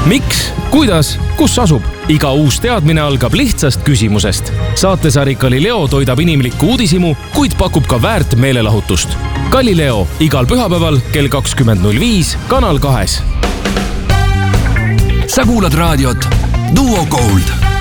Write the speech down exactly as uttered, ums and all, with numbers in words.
Miks, kuidas, kus asub? Iga uus teadmine algab lihtsast küsimusest. Saatesari Galileo toidab inimlikku uudisimu, kuid pakub ka väärt meelelahutust. Galileo igal pühapäeval kell kakskümmend null viis Kanal kahes. Sa kuulad raadiot Duo Gold.